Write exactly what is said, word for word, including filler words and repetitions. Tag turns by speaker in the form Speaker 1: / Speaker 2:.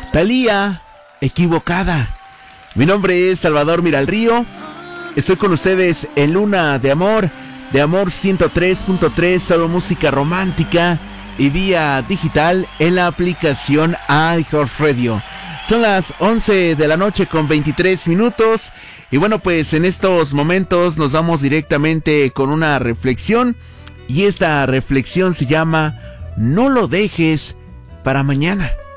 Speaker 1: Thalía, Equivocada. Mi nombre es Salvador Miralrío. Estoy con ustedes en Luna de Amor, de Amor ciento tres punto tres, solo música romántica y vía digital en la aplicación iHeartRadio. Son las once de la noche con veintitrés minutos. Y bueno, pues en estos momentos nos vamos directamente con una reflexión. Y esta reflexión se llama: no lo dejes para mañana.